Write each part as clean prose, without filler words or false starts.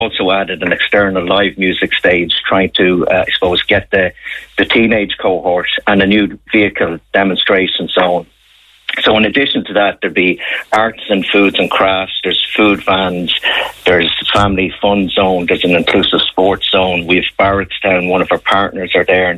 also added an external live music stage, trying to, get the teenage cohort, and a new vehicle demonstration zone. So in addition to that, there'd be arts and foods and crafts, there's food vans, there's family fun zone, there's an inclusive sports zone. We've Barrettstown, one of our partners, are there, and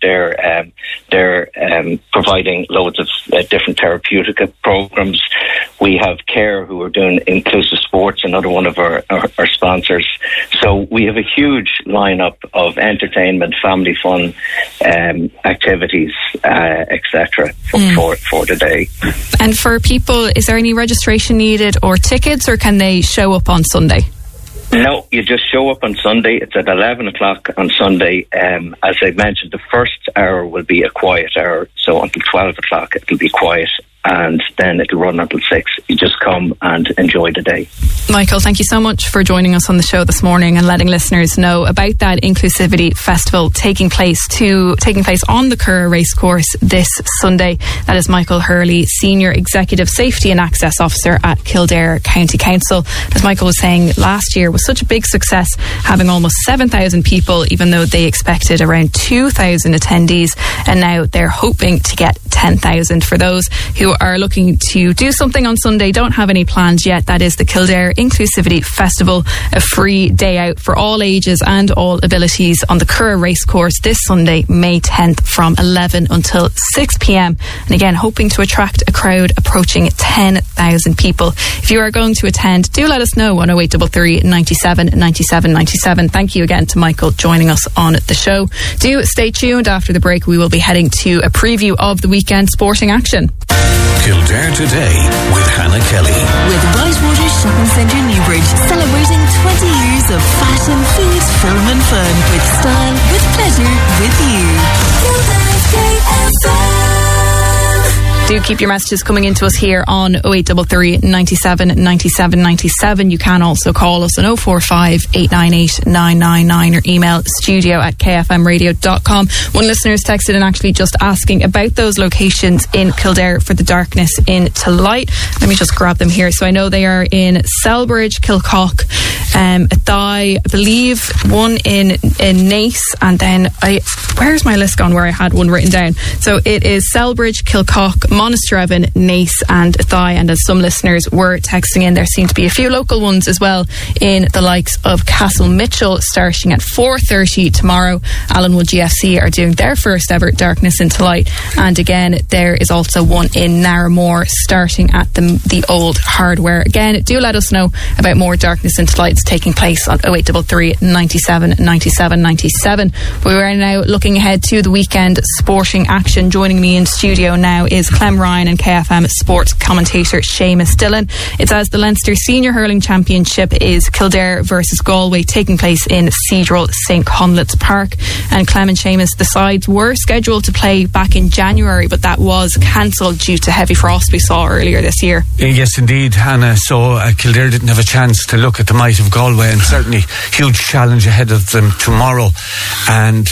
they're providing loads of different therapeutic programs. We have CARE, who are doing inclusive sports, another one of our sponsors. So we have a huge lineup of entertainment, family fun activities, etc. for the day. And for people, is there any registration needed or tickets, or can they show up on Sunday? No, you just show up on Sunday. It's at 11 o'clock on Sunday. As I mentioned, the first hour will be a quiet hour, so until 12 o'clock it'll be quiet, and then it'll run until 6. You just come and enjoy the day. Michael, thank you so much for joining us on the show this morning and letting listeners know about that Inclusivity Festival taking place on the Curragh Racecourse this Sunday. That is Michael Hurley, Senior Executive Safety and Access Officer at Kildare County Council. As Michael was saying, last year was such a big success, having almost 7,000 people, even though they expected around 2,000 attendees, and now they're hoping to get 10,000. For those who are looking to do something on Sunday, don't have any plans yet, that is the Kildare Inclusivity Festival, a free day out for all ages and all abilities on the Curragh Racecourse this Sunday, May 10th, from 11 until 6 p.m. And again, hoping to attract a crowd approaching 10,000 people. If you are going to attend, do let us know on 0833 97 97 97. Thank you again to Michael joining us on the show. Do stay tuned. After the break, we will be heading to a preview of the weekend sporting action. Kildare Today with Hannah Kelly. With Whitewater Shopping Centre Newbridge, celebrating 20 years of fashion, food, film and fun. With style, with pleasure, with you. Kildare KFM. Do keep your messages coming into us here on 0833 97 97 97. You can also call us on 045 898 999 or email studio@kfmradio.com. One listener has texted and actually just asking about those locations in Kildare for the Darkness into Light. Let me just grab them here. So I know they are in Selbridge, Kilcock, Athy, I believe one in Naas, and then where's my list gone where I had one written down? So it is Selbridge, Kilcock, Monasterevin, Naas and Athy. And as some listeners were texting in, there seem to be a few local ones as well in the likes of Castle Mitchell, starting at 4:30 tomorrow. Allenwood GFC are doing their first ever Darkness into Light, and again there is also one in Narramore starting at the old Hardware. Again, do let us know about more Darkness into Lights taking place on 0833 97 97 97. We are now looking ahead to the weekend sporting action. Joining me in studio now is Clem Ryan and KFM sports commentator Seamus Dillon. It's as the Leinster Senior Hurling Championship is Kildare versus Galway, taking place in Cedral St. Conleth's Park. And Clem and Seamus, the sides were scheduled to play back in January, but that was cancelled due to heavy frost we saw earlier this year. Yes indeed, Hannah. So Kildare didn't have a chance to look at the might of Galway, and certainly huge challenge ahead of them tomorrow. And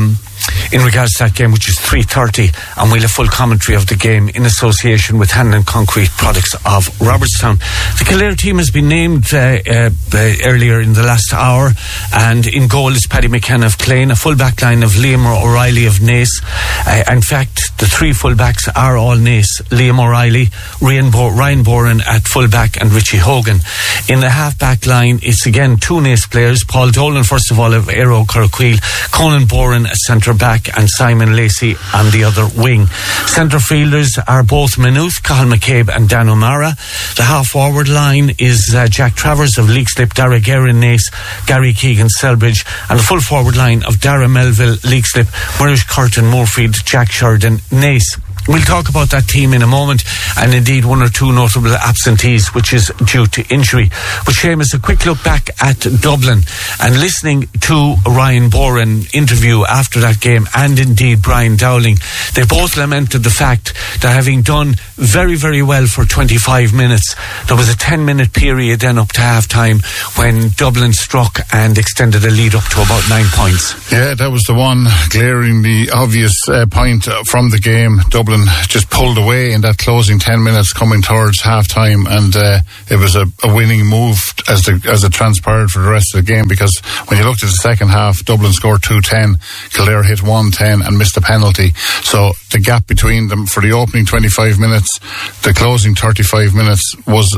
in regards to that game, which is 3:30, and we'll have full commentary of the game in association with Hanlon Concrete Products of Robertstown. The Kildare team has been named earlier in the last hour, and in goal is Paddy McKenna of Clane, a full back line of Liam O'Reilly of Naas. In fact, the three full backs are all Naas: Liam O'Reilly, Ryan Boren at full back, and Richie Hogan. In the half back line, it's again two Naas players: Paul Dolan, first of all, of Aero Corquil, Conan Boren at centre back, and Simon Lacey on the other wing. Centre fielders are both Maynooth, Cathal McCabe and Dan O'Mara. The half forward line is Jack Travers of Leixlip, Dara Guerin Naas, Gary Keegan Selbridge, and the full forward line of Dara Melville Leixlip, Murish Curtin Moorfield, Jack Sheridan Naas. We'll talk about that team in a moment, and indeed one or two notable absentees, which is due to injury. But Seamus, a quick look back at Dublin, and listening to Ryan Boren interview after that game, and indeed Brian Dowling, they both lamented the fact that having done very, very well for 25 minutes, there was a 10-minute period then up to half-time when Dublin struck and extended a lead up to about 9 points. Yeah, that was the one glaringly obvious point from the game. Dublin Dublin just pulled away in that closing 10 minutes coming towards half-time, and it was a winning move as it transpired for the rest of the game, because when you looked at the second half, Dublin scored 2-10, Kildare hit 1-10 and missed a penalty. So the gap between them for the opening 25 minutes, the closing 35 minutes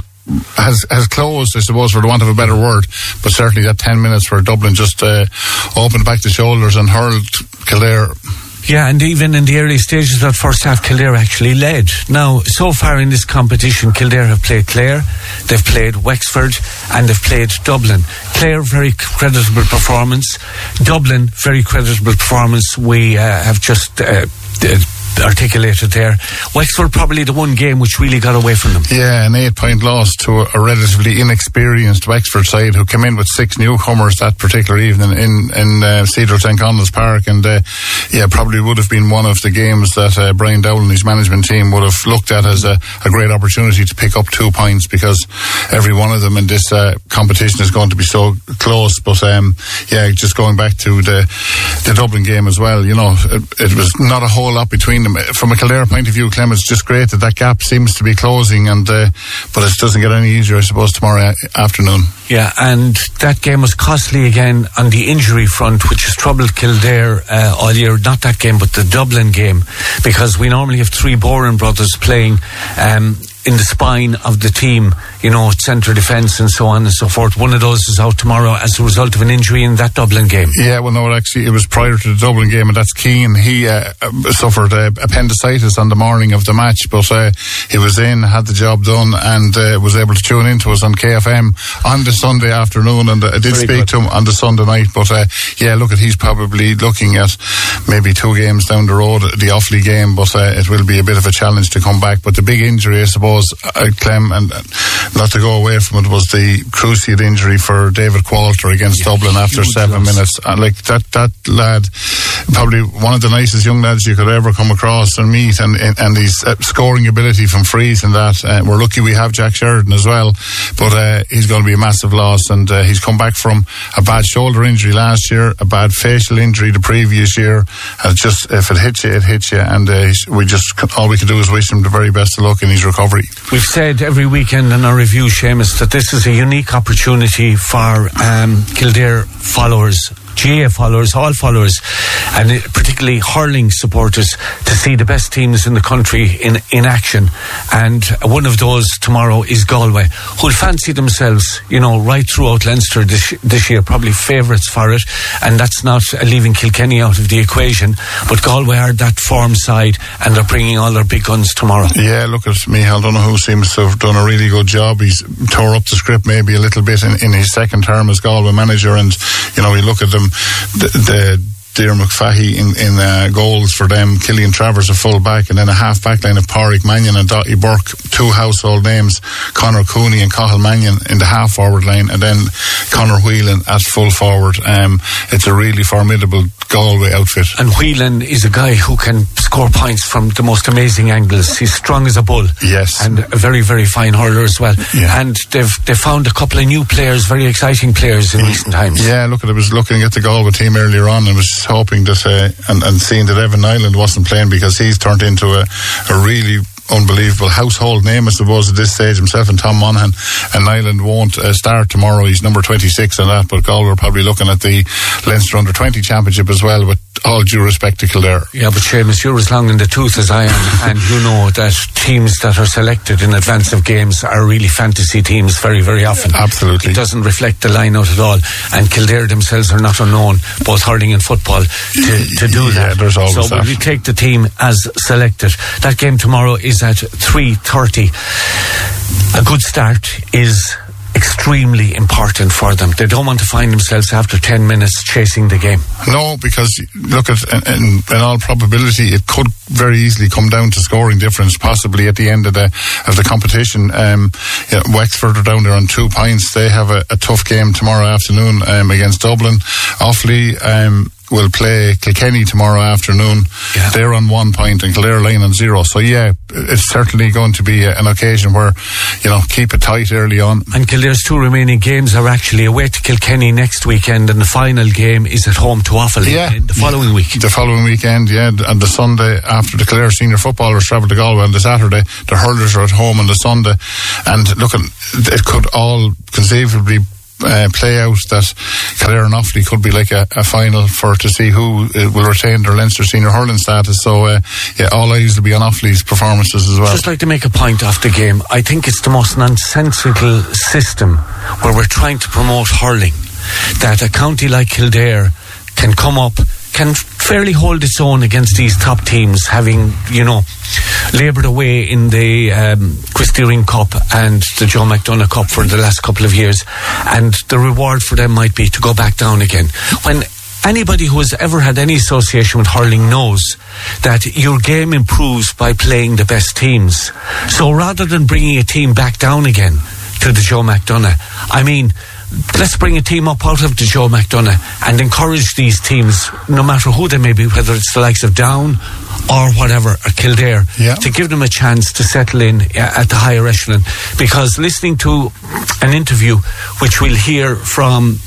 has closed, I suppose, for the want of a better word, but certainly that 10 minutes where Dublin just opened back the shoulders and hurled Kildare. Yeah, and even in the early stages of that first half, Kildare actually led. Now, so far in this competition, Kildare have played Clare, they've played Wexford, and they've played Dublin. Clare, very creditable performance. Dublin, very creditable performance. We have just articulated there. Wexford probably the one game which really got away from them. Yeah, an 8-point loss to a relatively inexperienced Wexford side who came in with 6 newcomers that particular evening in Cedar St. Conleth's Park, and probably would have been one of the games that Brian Dowell and his management team would have looked at as a great opportunity to pick up 2 points, because every one of them in this competition is going to be so close. But just going back to the Dublin game as well, it was not a whole lot between them. From a Kildare point of view, Clem, it's just great that gap seems to be closing, and but it doesn't get any easier, I suppose, tomorrow afternoon. Yeah, and that game was costly again on the injury front, which has troubled Kildare all year. Not that game, but the Dublin game, because we normally have 3 Boren brothers playing in the spine of the team, centre defence and so on and so forth. One of those is out tomorrow as a result of an injury in that Dublin game. Yeah, well, no, actually, it was prior to the Dublin game, and that's Keane. He suffered appendicitis on the morning of the match, but he was in, had the job done, and was able to tune in to us on KFM on the Sunday afternoon, and I did speak to him on the Sunday night. But he's probably looking at maybe 2 games down the road, the Offaly game, but it will be a bit of a challenge to come back. But the big injury, I suppose, Clem, and not to go away from it, was the cruciate injury for David Qualter against Dublin after 7 minutes. And that lad, probably one of the nicest young lads you could ever come across and meet, and his scoring ability from frees and that. We're lucky we have Jack Sheridan as well, but he's going to be a massive loss, and he's come back from a bad shoulder injury last year, a bad facial injury the previous year, and just, if it hits you, it hits you, and all we can do is wish him the very best of luck in his recovery. We've said every weekend in our review, Seamus, that this is a unique opportunity for Kildare followers, GAA followers, all followers, and particularly hurling supporters, to see the best teams in the country in action. And one of those tomorrow is Galway, who'll fancy themselves, right throughout Leinster this year, probably favourites for it. And that's not leaving Kilkenny out of the equation, but Galway are that form side, and they're bringing all their big guns tomorrow. Yeah, look at Micheál Donoghue, seems to have done a really good job. He's tore up the script maybe a little bit in his second term as Galway manager, and you look at them, the Dear McFahey in goals for them, Killian Travers a full back, and then a half back line of Pádraig Mannion and Dottie Burke, 2 household names, Conor Cooney and Cathal Mannion in the half forward line, and then Conor Whelan at full forward. It's a really formidable Galway outfit. And Whelan is a guy who can score points from the most amazing angles. He's strong as a bull. Yes. And a very, very fine hurler as well. Yeah. And they've found a couple of new players, very exciting players in recent times. Yeah, look, I was looking at the Galway team earlier on and was hoping that and seeing that Evan Nyland wasn't playing, because he's turned into a really unbelievable household name, I suppose, at this stage, himself and Tom Monaghan. And Nyland won't start tomorrow. He's number 26 and that, but Galway are probably looking at the Leinster Under-20 Championship as well, with all due respect to Kildare. Yeah, but Seamus, you're as long in the tooth as I am, and you know that teams that are selected in advance of games are really fantasy teams very, very often. Absolutely. It doesn't reflect the line out at all, and Kildare themselves are not unknown, both hurling and football, to do that. There's always so we take the team as selected. That game tomorrow is at 3:30. A good start is extremely important for them. They don't want to find themselves after 10 minutes chasing the game. No, because look, in all probability it could very easily come down to scoring difference, possibly at the end of the competition. Wexford are down there on 2 points. They have a tough game tomorrow afternoon against Dublin. Offaly will play Kilkenny tomorrow afternoon. Yeah. They're on 1 point and Kildare line on 0. So yeah, it's certainly going to be an occasion where, keep it tight early on. And Kildare's 2 remaining games are actually away to Kilkenny next weekend, and the final game is at home to Offaly the following week. The following weekend, yeah. And the Sunday after the Kildare senior footballers travel to Galway on the Saturday, the hurlers are at home on the Sunday. And look, it could all conceivably play out that Kildare and Offaly could be like a final to see who will retain their Leinster senior hurling status. So all eyes will be on Offaly's performances as well. Just like to make a point off the game, I think it's the most nonsensical system where we're trying to promote hurling, that a county like Kildare can come up, can fairly hold its own against these top teams, having laboured away in the Christy Cup and the Joe McDonagh Cup for the last couple of years, and the reward for them might be to go back down again. When anybody who has ever had any association with hurling knows that your game improves by playing the best teams. So rather than bringing a team back down again to the Joe McDonagh, I mean, let's bring a team up out of the Joe McDonagh and encourage these teams, no matter who they may be, whether it's the likes of Down or whatever, or Kildare, to give them a chance to settle in at the higher echelon. Because listening to an interview which we'll hear from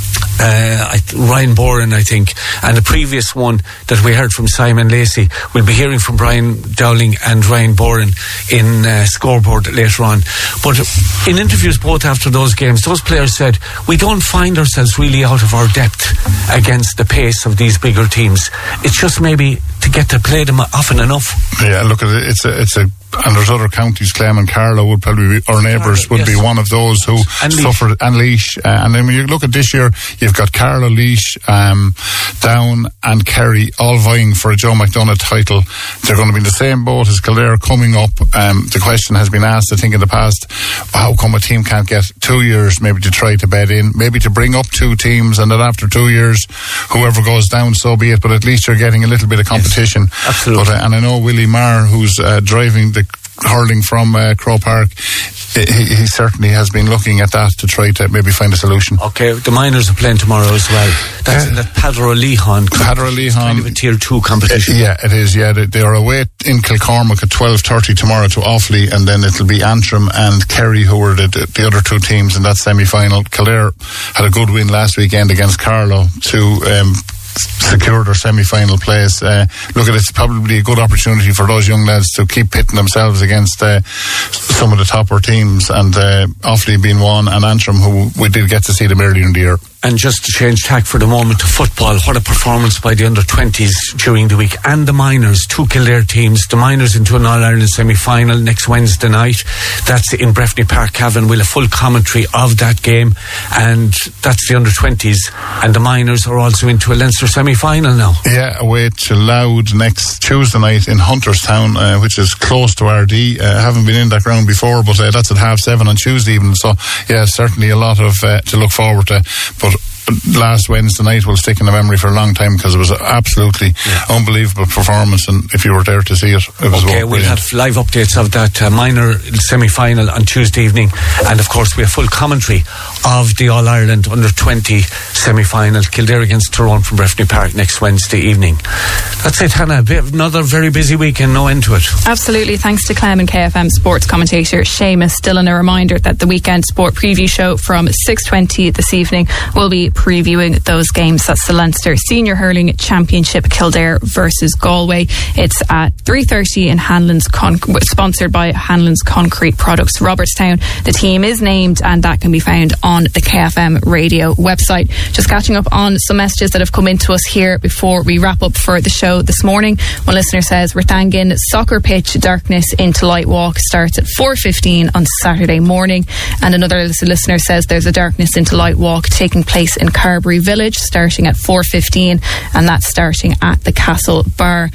Ryan Boren, I think, and the previous one that we heard from Simon Lacey, we'll be hearing from Brian Dowling and Ryan Boren in Scoreboard later on. But in interviews both after those games, those players said, we don't find ourselves really out of our depth against the pace of these bigger teams. It's just maybe to get to play them often enough. Yeah, look, it's a and there's other counties, Clem and Carlow would probably be, our neighbours would be one of those who suffered, and Laois. And then when you look at this year, you've got Carlow, Laois, Down and Kerry all vying for a Joe McDonagh title. They're going to be in the same boat as Kildare coming up. The question has been asked, I think, in the past, how come a team can't get 2 years maybe to try to bed in, maybe to bring up 2 teams, and that after 2 years, whoever goes down, so be it, but at least you're getting a little bit of competition. Yes, absolutely. But, and I know Willie Marr, who's driving the hurling from Crow Park, he certainly has been looking at that to try to maybe find a solution. Okay, the minors are playing tomorrow as well. That's in that Padra Lehan. It's kind of a tier 2 competition. Yeah, it is. Yeah, they are away in Kilcormac at 12:30 tomorrow to Offaly, and then it'll be Antrim and Kerry who were the other 2 teams in that semi-final. Kildare had a good win last weekend against Carlow to secured their semi-final place. Look, it's probably a good opportunity for those young lads to keep pitting themselves against some of the topper teams, and Offaly being one, and Antrim, who we did get to see them earlier in the year. And just to change tack for the moment to football, what a performance by the under-20s during the week, and the minors, 2 Kildare teams, the minors into an All-Ireland semi-final next Wednesday night. That's in Breffni Park, Cavan. We'll have full commentary of that game, and that's the under-20s, and the minors are also into a Leinster semi-final now. Yeah, away to Louth next Tuesday night in Hunterstown, which is close to RD. Haven't been in that ground before, but that's at 7:30 on Tuesday evening, so yeah, certainly a lot of to look forward to. But last Wednesday night will stick in the memory for a long time, because it was an absolutely unbelievable performance, and if you were there to see it, it was okay. We'll have live updates of that minor semi-final on Tuesday evening, and of course we have full commentary of the All-Ireland under-20 semi-final, Kildare against Tyrone from Breffni Park next Wednesday evening. That's it, Hannah. Another very busy weekend, no end to it. Absolutely. Thanks to Clem and KFM sports commentator Seamus. Still in a reminder that the weekend sport preview show from 6:20 this evening will be previewing those games. That's the Leinster Senior Hurling Championship, Kildare versus Galway. It's at 3:30 in Hanlon's, sponsored by Hanlon's Concrete Products, Robertstown. The team is named, and that can be found on the KFM radio website. Just catching up on some messages that have come into us here before we wrap up for the show this morning. One listener says, Rathangan soccer pitch darkness into Light Walk starts at 4:15 on Saturday morning. And another listener says there's a darkness into Light Walk taking place in Carberry Village starting at 4:15, and that's starting at the Castle Bar.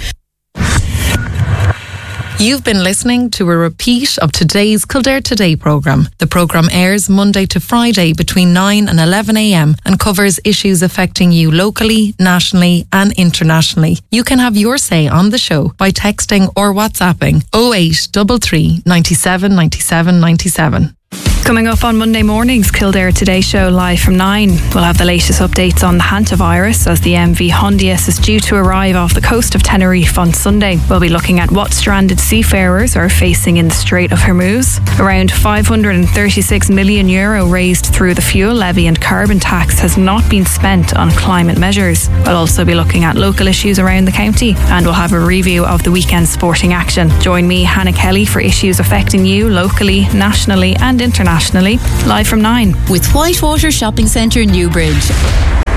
You've been listening to a repeat of today's Kildare Today programme. The programme airs Monday to Friday between 9 and 11 a.m. and covers issues affecting you locally, nationally and internationally. You can have your say on the show by texting or WhatsApping 0833 97 97 97. Coming up on Monday morning's Kildare Today show live from 9, we'll have the latest updates on the hantavirus as the MV Hondius is due to arrive off the coast of Tenerife on Sunday. We'll be looking at what stranded seafarers are facing in the Strait of Hormuz. Around €536 million raised through the fuel levy and carbon tax has not been spent on climate measures. We'll also be looking at local issues around the county, and we'll have a review of the weekend's sporting action. Join me, Hannah Kelly, for issues affecting you locally, nationally and internationally, live from 9. With Whitewater Shopping Centre, Newbridge.